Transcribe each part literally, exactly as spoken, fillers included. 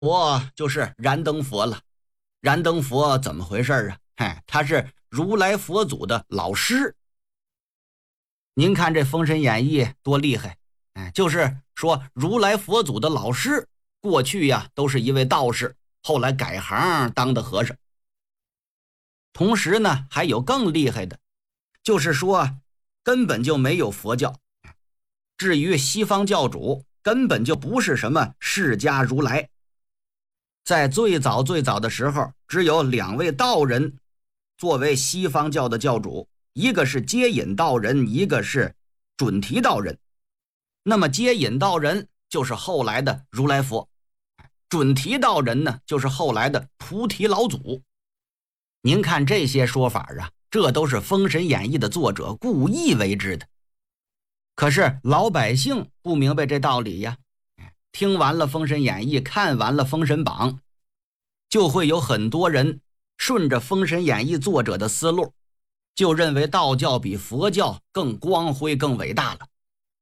佛就是燃灯佛了。燃灯佛怎么回事啊？嘿，他是如来佛祖的老师。您看这《封神演义》多厉害，哎，就是说如来佛祖的老师过去呀都是一位道士，后来改行当的和尚。同时呢还有更厉害的，就是说根本就没有佛教，至于西方教主根本就不是什么释迦如来。在最早最早的时候，只有两位道人作为西方教的教主，一个是接引道人，一个是准提道人。那么接引道人就是后来的如来佛，准提道人呢就是后来的菩提老祖。您看这些说法啊，这都是《封神演义》的作者故意为之的。可是老百姓不明白这道理呀，听完了《封神演义》，看完了《封神榜》，就会有很多人顺着《封神演义》作者的思路，就认为道教比佛教更光辉更伟大了。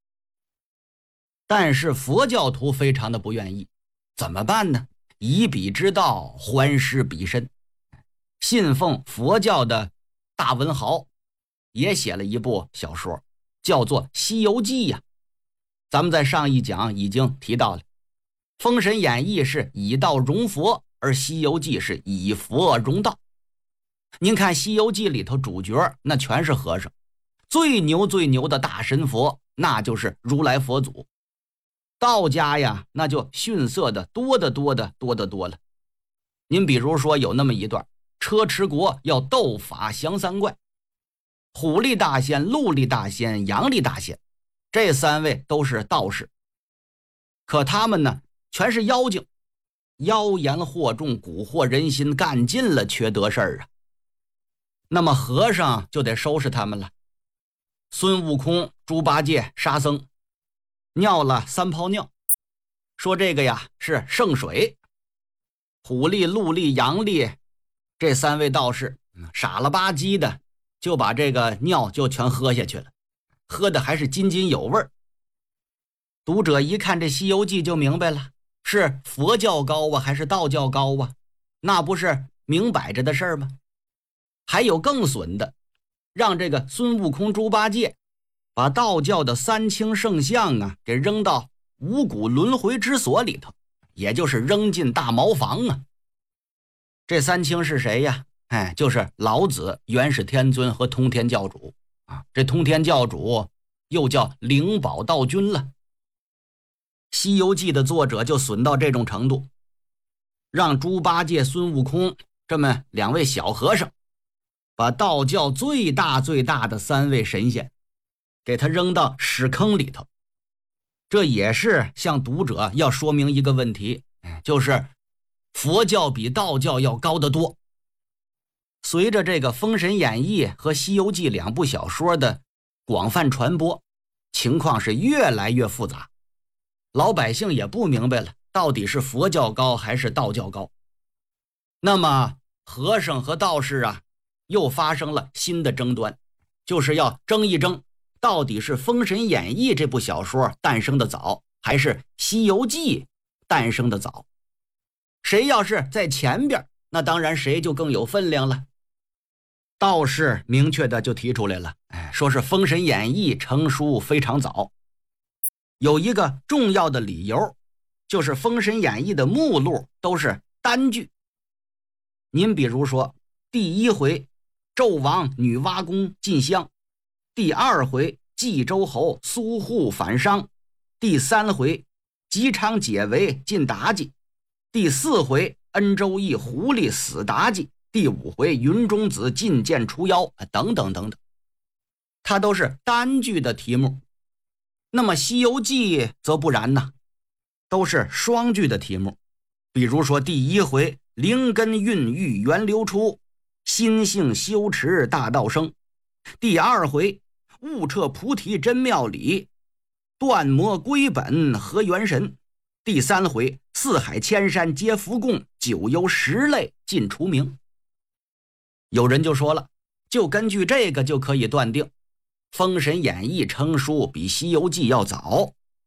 但是佛教徒非常的不愿意，怎么办呢？以彼之道还施彼身。信奉佛教的大文豪也写了一部小说，叫做《西游记》呀。咱们在上一讲已经提到了，《封神演义》是以道容佛，而《西游记》是以佛容道。您看《西游记》里头主角那全是和尚，最牛最牛的大神佛那就是如来佛祖。道家呀那就逊色的多得多的多得多了。您比如说有那么一段，车迟国要斗法降三怪，虎力大仙、鹿力大仙、羊力大仙，这三位都是道士，可他们呢全是妖精，妖言惑众，蛊惑人心，干尽了缺德事儿啊。那么和尚就得收拾他们了。孙悟空、猪八戒、沙僧尿了三泡尿，说这个呀是圣水。虎力、鹿力、羊力这三位道士傻了吧唧的就把这个尿就全喝下去了，喝的还是津津有味儿。读者一看这《西游记》就明白了，是佛教高啊还是道教高啊？那不是明摆着的事儿吗？还有更损的，让这个孙悟空、猪八戒把道教的三清圣像啊给扔到五谷轮回之所里头，也就是扔进大茅房啊。这三清是谁呀？哎，就是老子、元始天尊和通天教主啊。这通天教主又叫灵宝道君了。《西游记》的作者就损到这种程度，让猪八戒、孙悟空这么两位小和尚把道教最大最大的三位神仙给他扔到屎坑里头。这也是向读者要说明一个问题，就是佛教比道教要高得多。随着这个《封神演义》和《西游记》两部小说的广泛传播，情况是越来越复杂，老百姓也不明白了，到底是佛教高还是道教高。那么和尚和道士啊又发生了新的争端，就是要争一争，到底是《封神演义》这部小说诞生的早，还是《西游记》诞生的早。谁要是在前边，那当然谁就更有分量了。道士明确的就提出来了，哎，说是《封神演义》成书非常早。有一个重要的理由，就是《封神演义》的目录都是单句。您比如说，第一回纣王女娲宫进香，第二回冀州侯苏护反商，第三回吉昌解围进妲己，第四回恩州一狐狸死妲己，第五回云中子进谏除妖，等等等等，它都是单句的题目。那么《西游记》则不然呢，都是双句的题目。比如说第一回灵根孕育源流出，心性修持大道生，第二回悟彻菩提真妙理，断魔归本合元神，第三回四海千山皆福供，九幽十类尽除名。有人就说了，就根据这个就可以断定《封神演义》成书比《西游记》要早。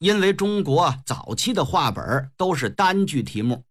因为中国早期的话本都是单句题目，